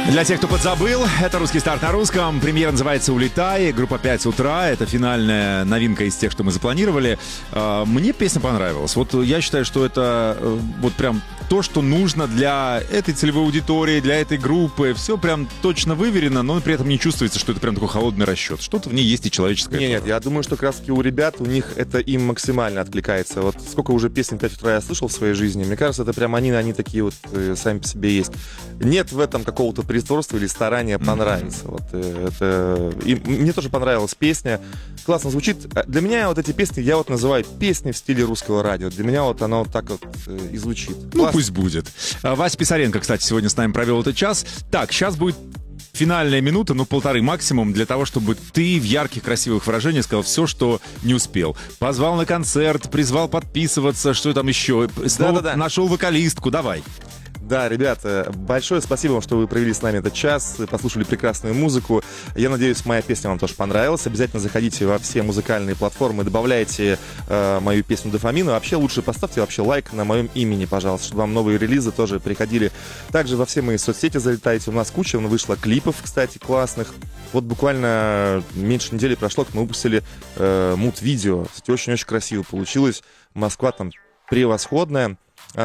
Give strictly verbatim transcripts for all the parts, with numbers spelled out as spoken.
Для тех, кто подзабыл, это «Русский старт» на русском. Премьера называется «Улетай». Группа «пять утра». Это финальная новинка из тех, что мы запланировали. Мне песня понравилась. Вот я считаю, что это вот прям то, что нужно для этой целевой аудитории, для этой группы. Все прям точно выверено, но при этом не чувствуется, что это прям такой холодный расчет. Что-то в ней есть и человеческое. Нет, нет, я думаю, что как раз таки у ребят, у них это им максимально откликается. Вот сколько уже песен «пять утра» я слышал в своей жизни, мне кажется, это прям они, они такие вот э, сами по себе есть. Нет в этом какого-то притворства или старания понравиться. Mm-hmm. Вот, э, это... И мне тоже понравилась песня. Классно звучит. Для меня вот эти песни, я вот называю песни в стиле русского радио. Для меня вот она вот так вот э, и звучит. Ну, Классно. Пусть будет. Вася Писаренко, кстати, сегодня с нами провел этот час. Так, сейчас будет финальная минута, ну, полторы максимум, для того, чтобы ты в ярких, красивых выражениях сказал все, что не успел. Позвал на концерт, призвал подписываться, что там еще. Снова Да-да-да. Нашел вокалистку, давай. Да, ребята, большое спасибо вам, что вы провели с нами этот час, послушали прекрасную музыку. Я надеюсь, моя песня вам тоже понравилась. Обязательно заходите во все музыкальные платформы, добавляйте э, мою песню «Дофамин». Вообще лучше поставьте вообще лайк на моем имени, пожалуйста, чтобы вам новые релизы тоже приходили. Также во все мои соцсети залетайте. У нас куча вышло клипов, кстати, классных. Вот буквально меньше недели прошло, как мы выпустили э, мут-видео. Кстати, очень-очень красиво получилось. Москва там превосходная.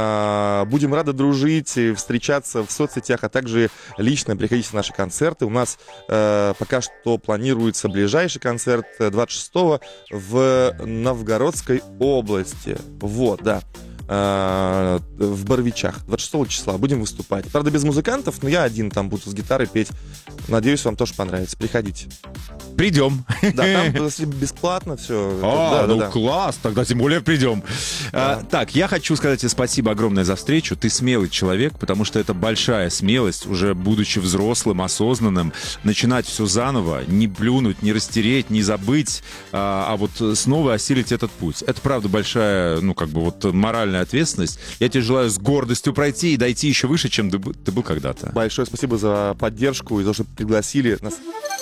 Будем рады дружить, встречаться в соцсетях, а также лично приходите на наши концерты. У нас э, пока что планируется ближайший концерт двадцать шестого в Новгородской области. Вот, да. Э, в Боровичах. двадцать шестого числа будем выступать. Правда, без музыкантов, но я один там буду с гитарой петь. Надеюсь, вам тоже понравится. Приходите. Придем. Да, там бесплатно все. А, да, ну да, да. класс, тогда тем более придем. Да. А, так, я хочу сказать тебе спасибо огромное за встречу. Ты смелый человек, потому что это большая смелость, уже будучи взрослым, осознанным, начинать все заново, не плюнуть, не растереть, не забыть, а, а вот снова осилить этот путь. Это, правда, большая, ну, как бы вот моральная ответственность. Я тебе желаю с гордостью пройти и дойти еще выше, чем ты был когда-то. Большое спасибо за поддержку и за то, что пригласили нас.